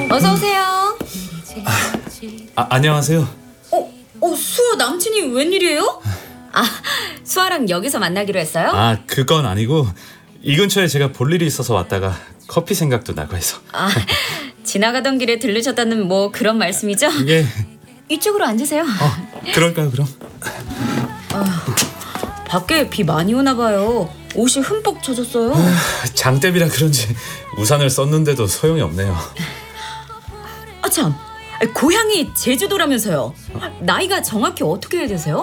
어서 오세요. 안녕하세요. 수아 남친이 웬일이에요? 수아랑 여기서 만나기로 했어요? 그건 아니고 이 근처에 제가 볼 일이 있어서 왔다가 커피 생각도 나고 해서. 지나가던 길에 들르셨다는 뭐 그런 말씀이죠? 예. 이쪽으로 앉으세요. 그럴까요 그럼? 밖에 비 많이 오나 봐요. 옷이 흠뻑 젖었어요. 장대비라 그런지 우산을 썼는데도 소용이 없네요. 참, 고향이 제주도라면서요. 나이가 정확히 어떻게 되세요?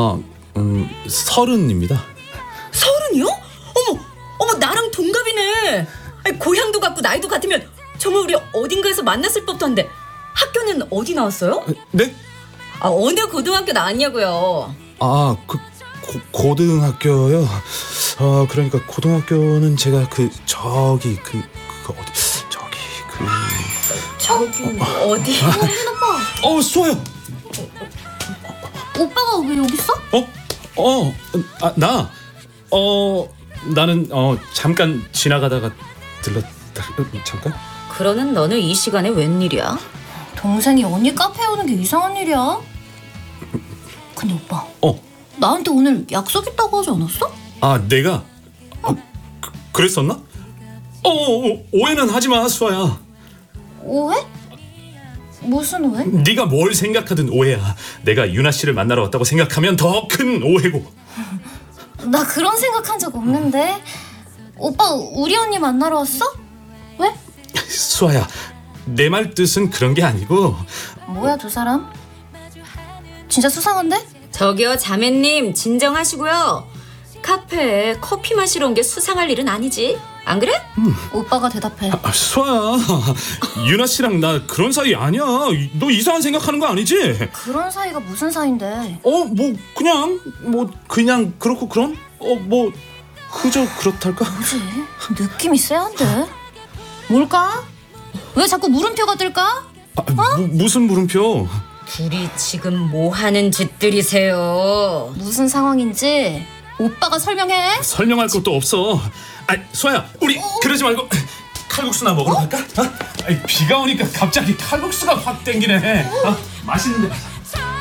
30입니다. 30이요? 어머 나랑 동갑이네. 고향도 같고 나이도 같으면 정말 우리 어딘가에서 만났을 법도 한데 학교는 어디 나왔어요? 네? 어느 고등학교 나왔냐고요. 고등학교요? 그러니까 고등학교는 제가 저기 어디? 오빠. 수아야. 오빠가 왜 여기 있어? 나는 잠깐 지나가다가 들렀다. 잠깐? 그러는 너는 이 시간에 웬일이야? 동생이 언니 카페에 오는 게 이상한 일이야. 근데 오빠. 나한테 오늘 약속 있다고 하지 않았어? 내가? 그랬었나? 오해는 하지 마, 수아야. 오해? 무슨 오해? 네가 뭘 생각하든 오해야. 내가 유나 씨를 만나러 왔다고 생각하면 더 큰 오해고. 나 그런 생각한 적 없는데. 오빠 우리 언니 만나러 왔어? 왜? 수아야, 내 말 뜻은 그런 게 아니고. 뭐야 두 사람? 진짜 수상한데? 저기요 자매님 진정하시고요. 카페에 커피 마시러 온 게 수상할 일은 아니지. 안 그래? 오빠가 대답해. 수아야, 유나 씨랑 나 그런 사이 아니야. 너 이상한 생각하는 거 아니지? 그런 사이가 무슨 사이인데? 그냥 그렇고 그런? 그저 그렇달까? 뭐지? 느낌이 쎄한데? 뭘까? 왜 자꾸 물음표가 뜰까? 무슨 물음표? 둘이 지금 뭐 하는 짓들이세요? 무슨 상황인지 오빠가 설명해. 설명할 것도 없어. 수아야, 우리 그러지 말고 칼국수나 먹으러 갈까? 비가 오니까 갑자기 칼국수가 확 땡기네. 맛있는데.